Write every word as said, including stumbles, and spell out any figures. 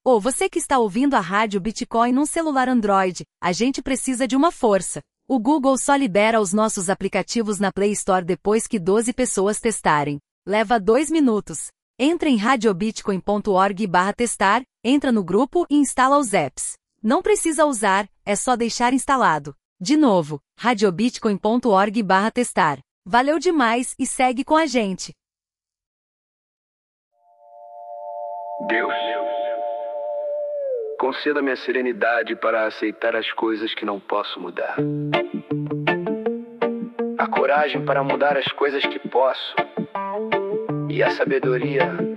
Ou você que está ouvindo a Rádio Bitcoin num celular Android, a gente precisa de uma força. O Google só libera os nossos aplicativos na Play Store depois que doze pessoas testarem. Leva dois minutos. Entra em radiobitcoin ponto org barra testar, entra no grupo e instala os apps. Não precisa usar, é só deixar instalado. De novo, radiobitcoin ponto org barra testar. Valeu demais e segue com a gente. Deus, conceda-me a serenidade para aceitar as coisas que não posso mudar. A coragem para mudar as coisas que posso. E a sabedoria